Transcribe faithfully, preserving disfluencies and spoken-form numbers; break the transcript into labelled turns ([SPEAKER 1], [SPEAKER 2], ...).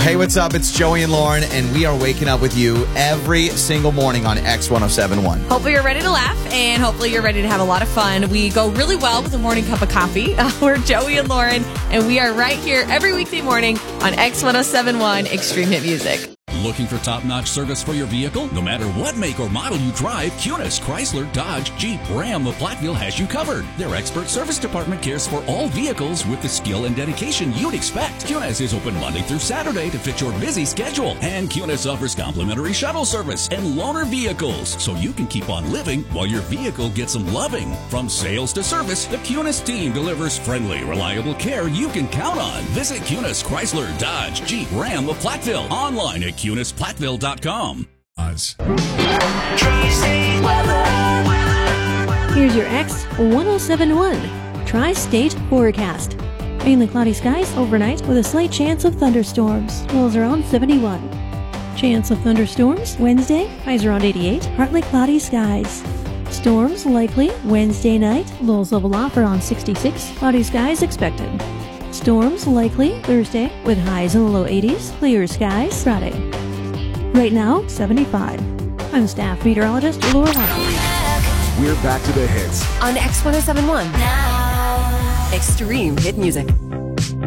[SPEAKER 1] Hey, what's up? It's Joey and Lauren, and we are waking up with you every single morning on X one oh seven point one.
[SPEAKER 2] Hopefully you're ready to laugh, and hopefully you're ready to have a lot of fun. We go really well with a morning cup of coffee. Uh, we're Joey and Lauren, and we are right here every weekday morning on X one oh seven point one Extreme Hit Music.
[SPEAKER 3] Looking for top-notch service for your vehicle? No matter what make or model you drive, Cunis, Chrysler, Dodge, Jeep, Ram of Platteville has you covered. Their expert service department cares for all vehicles with the skill and dedication you'd expect. Cunis is open Monday through Saturday to fit your busy schedule. And Cunis offers complimentary shuttle service and loaner vehicles, so you can keep on living while your vehicle gets some loving. From sales to service, the Cunis team delivers friendly, reliable care you can count on. Visit Cunis, Chrysler, Dodge, Jeep, Ram of Platteville. Online at Cunis Platteville dot com.
[SPEAKER 4] Oz.
[SPEAKER 5] Here's your X one oh seven point one Tri-State Forecast. Mainly cloudy skies overnight with a slight chance of thunderstorms. Lows around seventy-one. Chance of thunderstorms Wednesday, highs around eighty-eight, partly cloudy skies. Storms likely Wednesday night, lows level off around sixty-six, cloudy skies expected. Storms likely Thursday with highs in the low eighties, clear skies Friday. Right now, seventy-five. I'm staff meteorologist Laura Watson.
[SPEAKER 4] We're back to the hits
[SPEAKER 6] on X one oh seven point one. Now. Extreme Hit Music.